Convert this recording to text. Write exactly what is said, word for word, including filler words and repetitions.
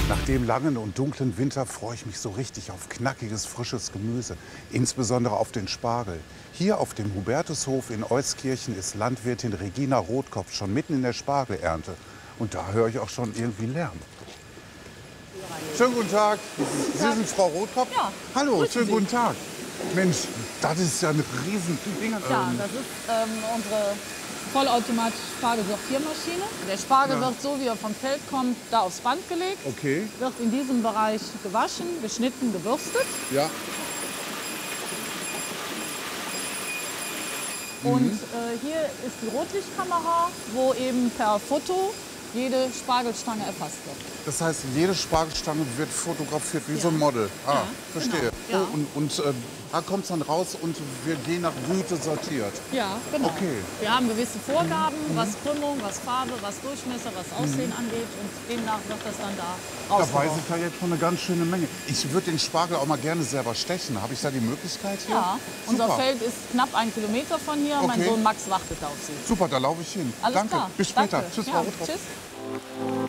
Nach dem langen und dunklen Winter freue ich mich so richtig auf knackiges, frisches Gemüse, insbesondere auf den Spargel. Hier auf dem Hubertushof in Euskirchen ist Landwirtin Regina Rotkopf schon mitten in der Spargelernte. Und da höre ich auch schon irgendwie Lärm. Schönen guten Tag. Sie sind Frau Rotkopf? Ja. Hallo, Grüßen schönen Sie. guten Tag. Mensch, das ist ja ein riesen Ding. Ja, Ähm, das ist ähm, unsere vollautomatische Spargelsortiermaschine. Der Spargel Ja. wird so, wie er vom Feld kommt, da aufs Band gelegt. Okay, Wird in diesem Bereich gewaschen, geschnitten, gewürstet. ja. Und äh, hier ist die Rotlichtkamera, wo eben per Foto jede Spargelstange erfasst wird. Das heißt, jede Spargelstange wird fotografiert wie Ja. so ein Model. Ah, Ja, verstehe. genau, ja. Oh, und und äh, da kommt es dann raus und wir gehen nach Güte sortiert. Ja, genau. Okay. Wir haben gewisse Vorgaben, was Krümmung, was Farbe, was Durchmesser, was Aussehen angeht. Und demnach wird das dann da Da weiß rausgebaut. ich ja jetzt schon eine ganz schöne Menge. Ich würde den Spargel auch mal gerne selber stechen. Habe ich da die Möglichkeit hier? Ja, unser Super. Feld ist knapp ein Kilometer von hier. Mein Okay. Sohn Max wartet auf Sie. Super, da laufe ich hin. Alles Danke. klar. Bis später. Danke. Tschüss, Ja, Frau Rotkopf. tschüss.